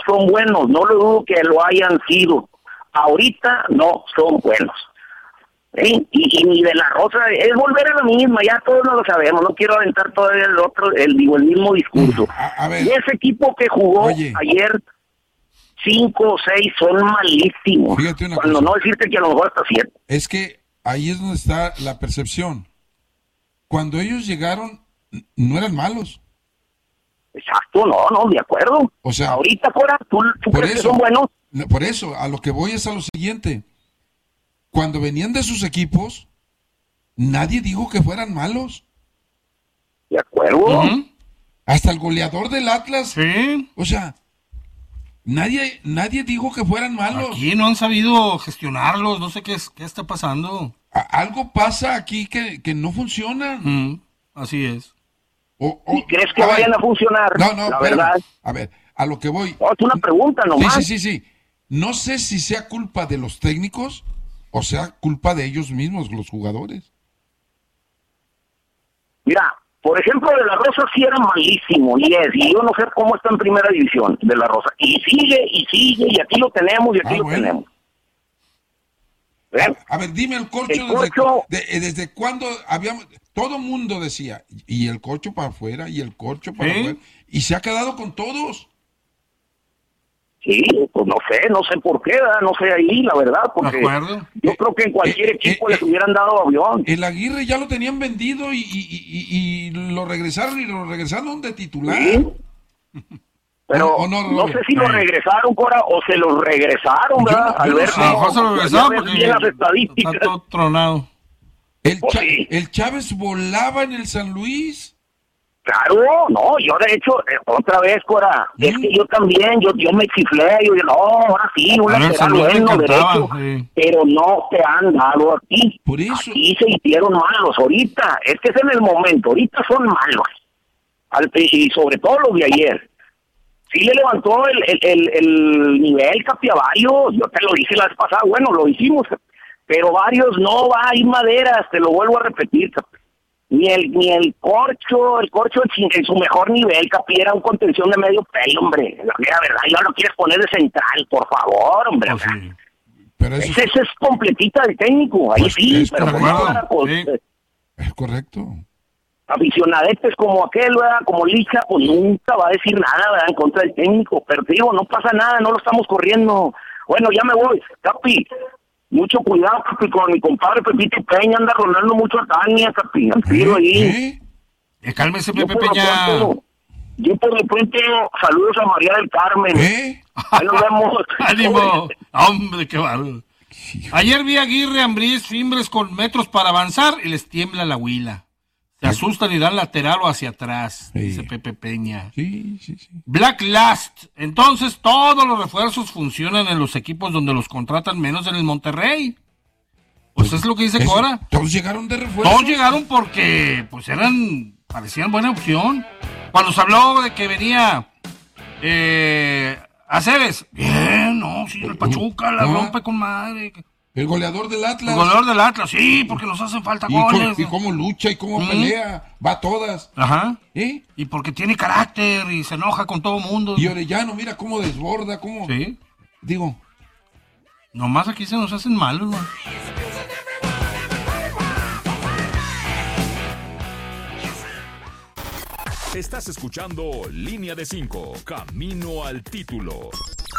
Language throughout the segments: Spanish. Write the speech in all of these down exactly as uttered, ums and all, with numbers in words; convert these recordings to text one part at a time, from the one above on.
son buenos, no lo dudo que lo hayan sido. Ahorita no son buenos. ¿Sí? Y, y ni de la Rosa, es volver a lo mismo, ya todos no lo sabemos, no quiero aventar todavía el otro, el, digo, el mismo discurso. A, a ver. Y ese equipo que jugó Oye. ayer, cinco o seis, son malísimos. Fíjate una Cuando cosa. no decirte que a lo mejor hasta siete. Es que ahí es donde está la percepción. Cuando ellos llegaron, no eran malos. Exacto, no, no, de acuerdo. O sea, ahorita, Cora, ¿tú, tú por crees eso, que son buenos? no, por eso, a lo que voy es a lo siguiente. Cuando venían de sus equipos, nadie dijo que fueran malos. De acuerdo. Uh-huh. Hasta el goleador del Atlas. Sí. O sea, nadie nadie dijo que fueran malos. Aquí no han sabido gestionarlos, no sé qué, es, qué está pasando. A- algo pasa aquí que, que no funciona. Mm, así es. O, o- ¿Y crees que a ver, vayan a funcionar? No, no, la espérame. verdad. A ver, a lo que voy. No, es una pregunta nomás. Sí, sí, sí, sí. No sé si sea culpa de los técnicos o sea culpa de ellos mismos, los jugadores. Mira, por ejemplo, De La Rosa sí era malísimo, y es, y yo no sé cómo está en primera división, De La Rosa. Y sigue, y sigue, y aquí lo tenemos, y aquí Ah, lo bueno. tenemos. ¿Ven? A ver, dime el Corcho, El Corcho- desde, de- desde cuándo habíamos, todo mundo decía, y el Corcho para afuera, y el Corcho para ¿Sí? afuera, y se ha quedado con todos. Sí, pues no sé, no sé por qué, ¿verdad? No sé ahí, la verdad, ¿De porque acuerdo? yo creo que en cualquier Eh, equipo eh, les eh, hubieran dado avión. El Aguirre ya lo tenían vendido y, y, y- y lo regresaron y lo regresaron de titular. Sí. Pero O- o no, no, Robert. sé si lo Ay. regresaron, Cora, o se los regresaron, Yo ¿verdad? no- yo no Alberto, sé. A lo mejor se lo ya regresaron ves porque bien las está estadísticas. todo tronado. El, Pues Cha- sí. el Chávez volaba en el San Luis. Claro, no, yo de hecho, eh, otra vez, Cora, ¿Sí? es que yo también, yo yo me chiflé, yo dije, no, ahora sí, un A ver, lateral San Luis le bueno, encantaba, derecho, sí. pero no te han dado aquí. Por eso. Aquí se hicieron malos, ahorita, es que es en el momento, ahorita son malos. Al- y sobre todo los de ayer. Sí le levantó el, el, el, el nivel Capiavallo, yo te lo dije la vez pasada, bueno, lo hicimos, pero varios no va a ir Maderas, te lo vuelvo a repetir, Capi. Ni el, ni el Corcho, el Corcho en, en su mejor nivel, Capi, era un contención de medio pelo, hombre. La mera verdad, ya lo quieres poner de central, por favor, hombre. Pues sí. Pero eso Ese, ese es completita del técnico, ahí Pues sí, es pero correcto, como ahora, pues, sí. eh, es correcto. aficionadetes como aquel, ¿verdad? Como Licha, pues nunca va a decir nada, ¿verdad? En contra del técnico, pero te digo, no pasa nada, no lo estamos corriendo. Bueno, ya me voy, Capi. Mucho cuidado, Capi, con mi compadre Pepito Peña, anda rondando mucho a Tania, Capi, al tiro ahí. ¿Eh? Eh, cálmese, Yo Pepe por, lo Peña. pronto, yo por lo pronto, saludos a María del Carmen. ¿Eh? Ahí nos vemos. ¡Ánimo! ¡Hombre, qué bárbaro! Ayer vi a Aguirre, Ambriz, Fimbres con metros para avanzar y les tiembla la huila. Se asustan y dan lateral o hacia atrás, Sí. dice Pepe Peña. Sí, sí, sí. Black Last. Entonces todos los refuerzos funcionan en los equipos donde los contratan menos en el Monterrey. Pues es lo que dice Eso, Cora. todos llegaron de refuerzo. Todos llegaron porque pues eran, parecían buena opción. Cuando se habló de que venía eh, Aceves, bien, no, sí, el Pachuca la Ah. rompe con madre. El goleador del El Atlas. goleador del Atlas, sí, porque nos hacen falta y, co- goles. y cómo lucha y cómo Mm. pelea. Va a todas. Ajá. ¿Eh? Y porque tiene carácter y se enoja con todo mundo. Y Orellano, mira cómo desborda, cómo... Sí. Digo, Nomás aquí se nos hacen malos, ¿no? Estás escuchando Línea de cinco, Camino al Título.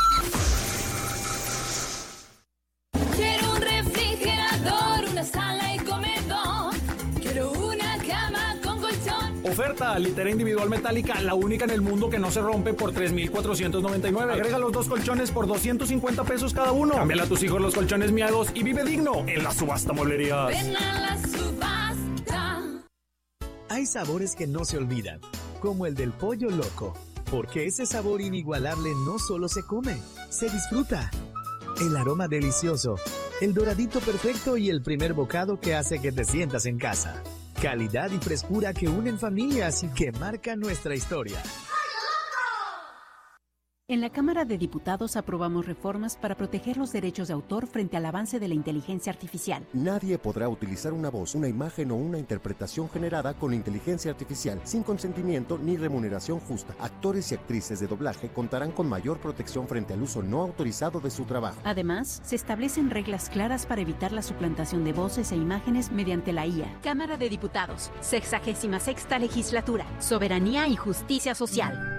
Quiero un refrigerador, una sala y comedor. Quiero una cama con colchón. Oferta, litera individual metálica, la única en el mundo que no se rompe por tres mil cuatrocientos noventa y nueve. Agrega los dos colchones por doscientos cincuenta pesos cada uno. Cámbiale a tus hijos los colchones miados y vive digno en la subasta mueblerías. Ven a la subasta. Hay sabores que no se olvidan, como el del pollo loco, porque ese sabor inigualable no solo se come, se disfruta. El aroma delicioso, el doradito perfecto y el primer bocado que hace que te sientas en casa. Calidad y frescura que unen familias y que marcan nuestra historia. En la Cámara de Diputados aprobamos reformas para proteger los derechos de autor frente al avance de la inteligencia artificial. Nadie podrá utilizar una voz, una imagen o una interpretación generada con inteligencia artificial sin consentimiento ni remuneración justa. Actores y actrices de doblaje contarán con mayor protección frente al uso no autorizado de su trabajo. Además, se establecen reglas claras para evitar la suplantación de voces e imágenes mediante la I A. Cámara de Diputados, sexagésima sexta legislatura, soberanía y justicia social.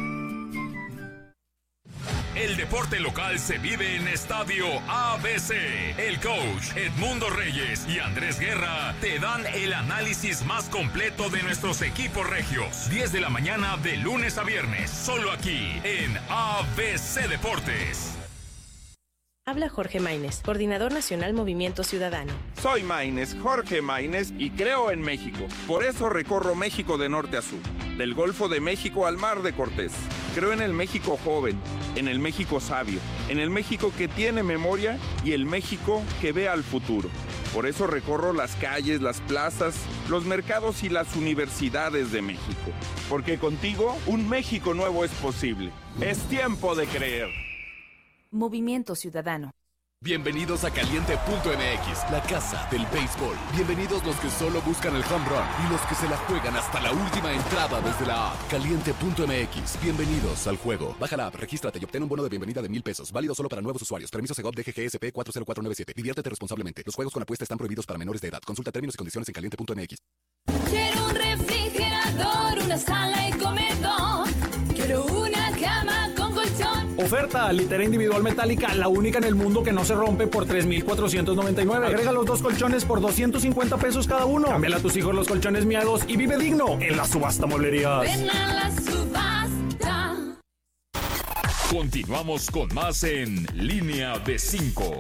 El deporte local se vive en Estadio A B C. El coach Edmundo Reyes y Andrés Guerra te dan el análisis más completo de nuestros equipos regios. diez de la mañana de lunes a viernes, solo aquí en A B C Deportes. Habla Jorge Maínez, Coordinador Nacional Movimiento Ciudadano. Soy Maínez, Jorge Maínez, y creo en México. Por eso recorro México de norte a sur, del Golfo de México al Mar de Cortés. Creo en el México joven, en el México sabio, en el México que tiene memoria y el México que ve al futuro. Por eso recorro las calles, las plazas, los mercados y las universidades de México. Porque contigo, un México nuevo es posible. Es tiempo de creer. Movimiento Ciudadano. Bienvenidos a Caliente punto M X, la casa del béisbol. Bienvenidos los que solo buscan el home run y los que se la juegan hasta la última entrada desde la app. Caliente punto M X, bienvenidos al juego. Baja la app, regístrate y obtén un bono de bienvenida de mil pesos. Válido solo para nuevos usuarios. Permiso Segov D G G S P cuatro cero cuatro nueve siete. Diviértete responsablemente. Los juegos con apuesta están prohibidos para menores de edad. Consulta términos y condiciones en caliente punto M X. Quiero un refrigerador, una sala y comedor. Quiero una cama con colchón. Oferta, litera individual metálica, la única en el mundo que no se rompe por tres mil cuatrocientos noventa y nueve. Agrega los dos colchones por doscientos cincuenta pesos cada uno. Cámbiale a tus hijos los colchones miados y vive digno en la subasta mueblerías. Ven a la subasta. Continuamos con más en Línea de cinco.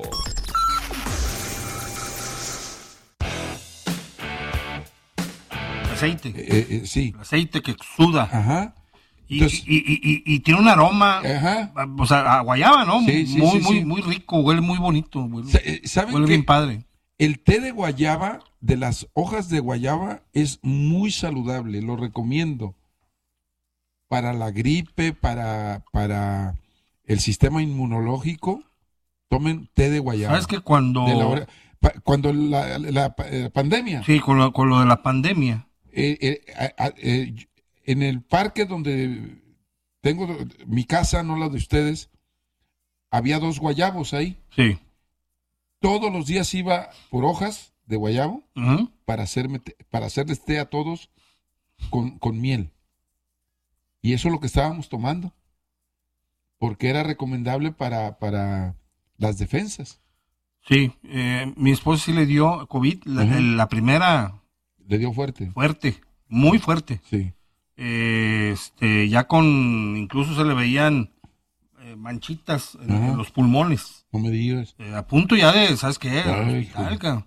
Aceite. Eh, eh, sí. Aceite que suda. Ajá. Y, Entonces, y, y, y, y tiene un aroma, ajá. o sea, a guayaba, ¿no? Sí, sí, muy, sí, muy, sí. muy rico, huele muy bonito. Huele, ¿Saben huele qué? bien padre. El té de guayaba, de las hojas de guayaba, es muy saludable, lo recomiendo. Para la gripe, para, para el sistema inmunológico, tomen té de guayaba. ¿Sabes que cuando... De la hora, pa, cuando la, la, la, la pandemia... Sí, con lo, con lo de la pandemia. Eh, eh, a, a, eh, en el parque donde tengo mi casa, no la de ustedes, había dos guayabos ahí. Sí. Todos los días iba por hojas de guayabo uh-huh. para hacerme te, para hacerles té a todos con, con miel. Y eso es lo que estábamos tomando. Porque era recomendable para, para las defensas. Sí, eh, mi esposa sí le dio COVID, la, uh-huh. la primera... Le dio fuerte. Fuerte, muy fuerte. Sí. Eh, este, ya con, incluso se le veían eh, manchitas en, en los pulmones. No me digas. Eh, a punto ya de, ¿sabes qué? Ay, hospital,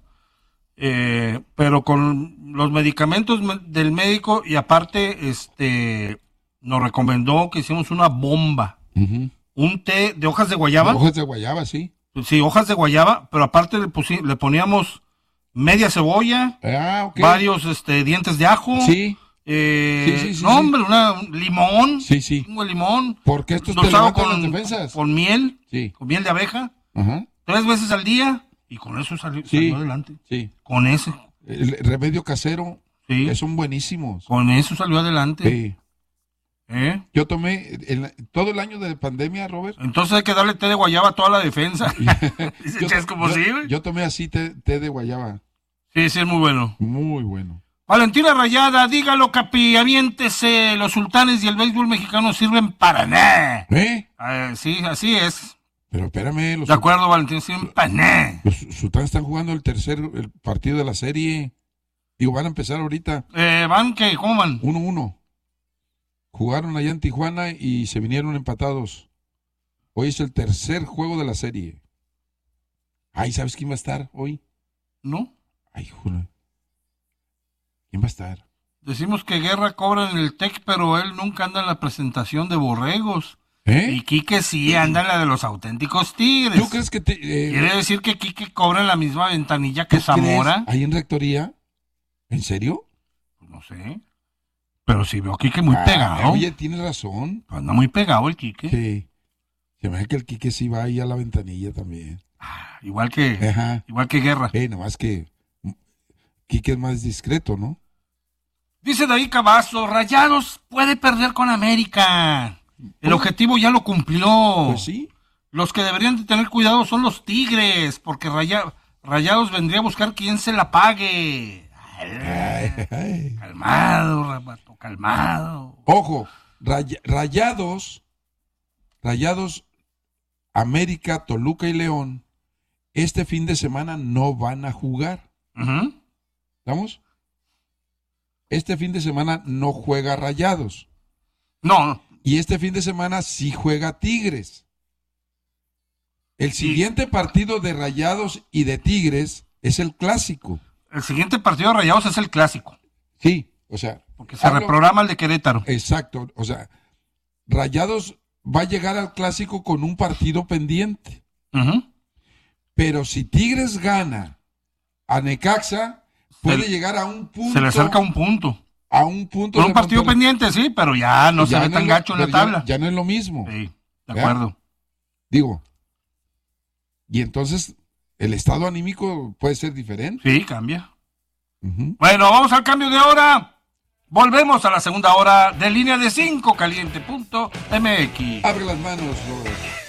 eh, pero con los medicamentos del médico y aparte, este, nos recomendó que hicimos una bomba. Uh-huh. Un té de hojas de guayaba. Hojas de guayaba, sí. Sí, hojas de guayaba, pero aparte le, pusi- le poníamos media cebolla, ah, okay. varios este, dientes de ajo. Sí. Eh, sí, sí, sí, no, sí. hombre, una, un limón. Sí, sí. Un limón. Porque estos Los te hago levantan con, las defensas. Con miel. Sí. Con miel de abeja. Ajá. Tres veces al día. Y con eso salió, sí, salió adelante. Sí. Con ese. El remedio casero. Sí. Que son buenísimos. Con eso salió adelante. Sí. ¿Eh? Yo tomé el, todo el año de pandemia, Robert. Entonces hay que darle té de guayaba a toda la defensa. yo, es como yo, si, yo tomé así té, té de guayaba. Sí, sí, es muy bueno. Muy bueno. Valentina Rayada, dígalo, Capi, aviéntese. Los sultanes y el béisbol mexicano sirven para nada. ¿Eh? Eh, sí, así es. Pero espérame. Los de acuerdo, Valentín, sirven para nada. Los sultanes están jugando el tercer el partido de la serie. Digo, van a empezar ahorita. Eh, ¿Van qué? ¿Cómo van? uno uno. Jugaron allá en Tijuana y se vinieron empatados. Hoy es el tercer juego de la serie. Ay, ¿sabes quién va a estar hoy? ¿No? Ay, juro. ¿Quién va a estar? Decimos que Guerra cobra en el T E C, pero él nunca anda en la presentación de borregos. ¿Eh? Y Quique sí anda en la de los auténticos Tigres. ¿Tú crees que te, eh, Quiere decir que Quique cobra en la misma ventanilla que Zamora? ¿Ahí en Rectoría? ¿En serio? Pues no sé. Pero sí veo a Quique muy ah, pegado. Oye, tienes razón. Anda muy pegado el Quique. Sí. Se me hace que el Quique sí va ahí a la ventanilla también. Ah, igual que Ajá. igual que Guerra. Eh, nomás que Quique es más discreto, ¿no? Dice David Cavazo, Rayados puede perder con América. El objetivo ya lo cumplió. Pues sí. Los que deberían de tener cuidado son los Tigres, porque Raya- Rayados vendría a buscar quien se la pague. Ay, ay. Calmado, Rabato, calmado. Ojo, Ray- Rayados, Rayados, América, Toluca y León, este fin de semana no van a jugar. Uh-huh. ¿Estamos? Este fin de semana no juega Rayados. No. Y este fin de semana sí juega Tigres. El siguiente partido de Rayados y de Tigres es el clásico. El siguiente partido de Rayados es el clásico. Sí, o sea. Porque se hablo, reprograma el de Querétaro. Exacto, o sea, Rayados va a llegar al clásico con un partido pendiente. Uh-huh. Pero si Tigres gana a Necaxa, puede se, llegar a un punto. Se le acerca un punto. A un punto. Con un partido Monterrey. Pendiente, sí, pero ya no ya se ve no tan lo, gacho en la tabla. Ya, ya no es lo mismo. Sí, de acuerdo. ¿Verdad? Digo. Y entonces, el estado anímico puede ser diferente. Sí, cambia. Uh-huh. Bueno, vamos al cambio de hora. Volvemos a la segunda hora de Línea de cinco, caliente punto M X. Abre las manos, Robert.